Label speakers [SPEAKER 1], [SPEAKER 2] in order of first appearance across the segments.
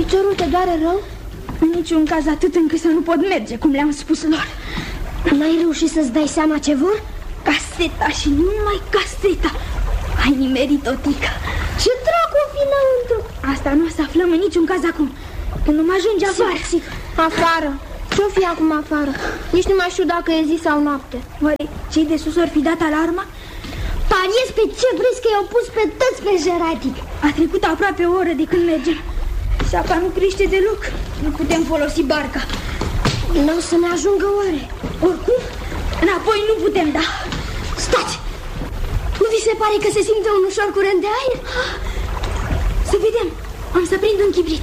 [SPEAKER 1] Piciorul te doare rău?
[SPEAKER 2] În niciun caz atât încât să nu pot merge, cum le-am spus lor.
[SPEAKER 1] N-ai reușit să-ți dai seama ce vor?
[SPEAKER 2] Caseta și numai caseta. Ai nimerit, Otica.
[SPEAKER 1] Ce dracu o fi înăuntru?
[SPEAKER 2] Asta nu o să aflăm în niciun caz acum, când nu mă ajunge afară.
[SPEAKER 1] Sigur. Afară. Ce-o fi acum afară? Nici nu mai știu dacă e zi sau noapte.
[SPEAKER 2] Oare cei de sus ori fi dat alarma?
[SPEAKER 1] Pariez pe ce vrei că i-au pus pe toți pe jeratic.
[SPEAKER 2] A trecut aproape o oră de când mergem. Sapa nu crește deloc. Nu putem folosi barca.
[SPEAKER 1] Nu o să ne ajungă oare?
[SPEAKER 2] Oricum, înapoi nu putem da.
[SPEAKER 1] Stați! Nu vi se pare că se simte un ușor curent de aer?
[SPEAKER 2] Să vedem. Am să prind un chibrit.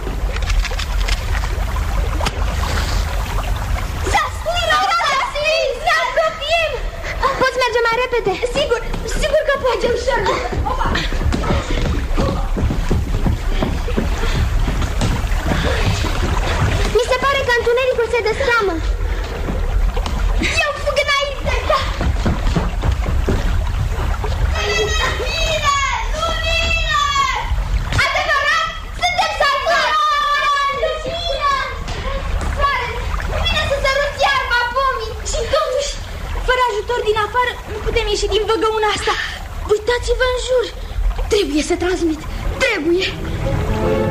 [SPEAKER 1] Poți merge mai repede?
[SPEAKER 2] Sigur, sigur că poate ușor. Opa!
[SPEAKER 1] Mi se pare că întunericul se destramă.
[SPEAKER 2] Eu fug înainte! Da! Lumină! Lumină! Adevărat? Suntem salvați! Lumină! Soare! Vine să sărut iarba pomii! Și totuși, fără ajutor din afară, nu putem ieși din văgăuna asta. Uitați-vă în jur. Trebuie să transmit. Trebuie.